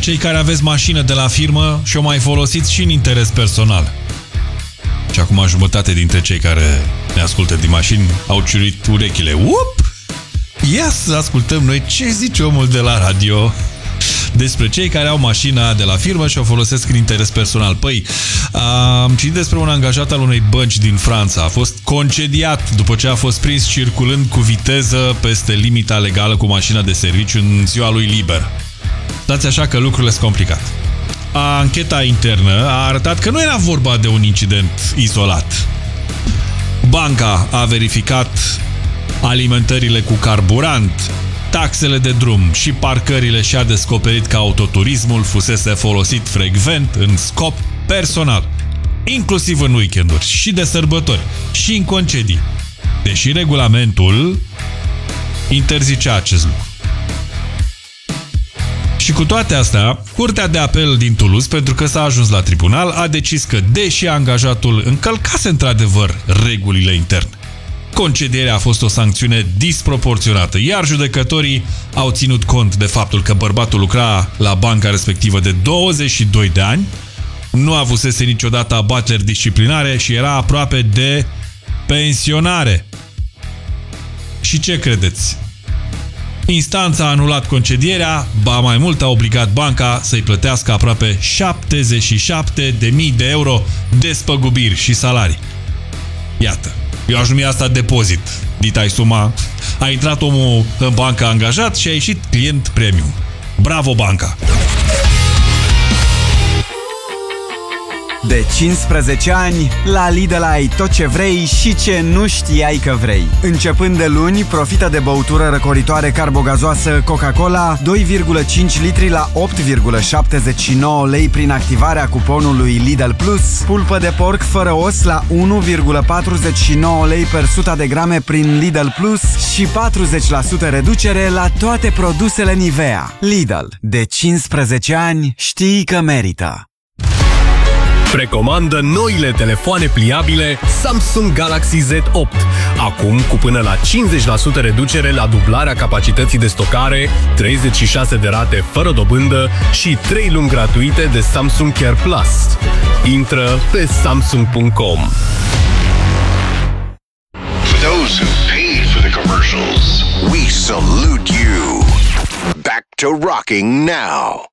cei care aveți mașină de la firmă și o mai folosiți și în interes personal. Și acum jumătate dintre cei care ne ascultă din mașini au ciurit urechile. Up! Ia să ascultăm noi ce zice omul de la radio despre cei care au mașina de la firmă și o folosesc în interes personal. Păi, am citit despre un angajat al unei bănci din Franța. A fost concediat după ce a fost prins circulând cu viteză peste limita legală cu mașina de serviciu în ziua lui liber. Stați așa că lucrurile sunt complicate. Ancheta internă a arătat că nu era vorba de un incident izolat. Banca a verificat alimentările cu carburant, taxele de drum și parcările și a descoperit că autoturismul fusese folosit frecvent în scop personal, inclusiv în weekenduri și de sărbători și în concedii, deși regulamentul interzicea acest lucru. Și cu toate astea, Curtea de Apel din Toulouse, pentru că s-a ajuns la tribunal, a decis că, deși angajatul încălcase într-adevăr regulile interne, concedierea a fost o sancțiune disproporționată, iar judecătorii au ținut cont de faptul că bărbatul lucra la banca respectivă de 22 de ani, nu avusese niciodată abateri disciplinare și era aproape de pensionare. Și ce credeți? Instanța a anulat concedierea, ba mai mult a obligat banca să-i plătească aproape 77.000 de euro despăgubiri și salarii. Iată, eu aș numi asta depozit. Dita-i suma, a intrat omul în bancă angajat și a ieșit client premium. Bravo, banca! De 15 ani, la Lidl ai tot ce vrei și ce nu știai că vrei. Începând de luni, profită de băutură răcoritoare carbogazoasă Coca-Cola 2,5 litri la 8,79 lei prin activarea cuponului Lidl Plus, pulpă de porc fără os la 1,49 lei per 100 de grame prin Lidl Plus și 40% reducere la toate produsele Nivea. Lidl. De 15 ani știi că merită. Precomandă noile telefoane pliabile Samsung Galaxy Z8. Acum cu până la 50% reducere la dublarea capacității de stocare, 36 de rate fără dobândă și 3 luni gratuite de Samsung Care Plus. Intră pe samsung.com. For those who paid for the commercials, we salute you. Back to rocking now.